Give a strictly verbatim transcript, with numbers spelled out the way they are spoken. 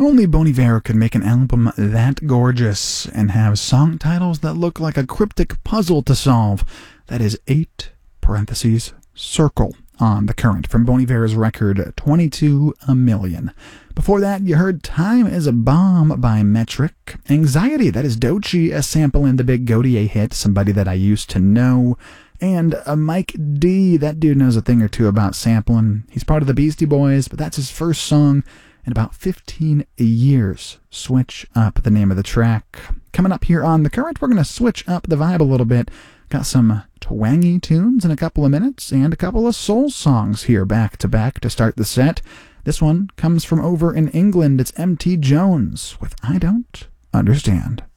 Only Bon Iver could make an album that gorgeous and have song titles that look like a cryptic puzzle to solve. That is eight, parentheses, circle, on The Current from Bon Iver's record twenty-two A Million. Before that, you heard Time is a Bomb by Metric. Anxiety, that is Doechii, a sample in the big Gotye hit, Somebody That I Used to Know. And a Mike D, that dude knows a thing or two about sampling. He's part of the Beastie Boys, but that's his first song in about fifteen years. Switch Up, the name of the track. Coming up here on The Current, we're going to switch up the vibe a little bit. Got some twangy tunes in a couple of minutes and a couple of soul songs here back to back to start the set. This one comes from over in England. It's M T Jones with I Don't Understand.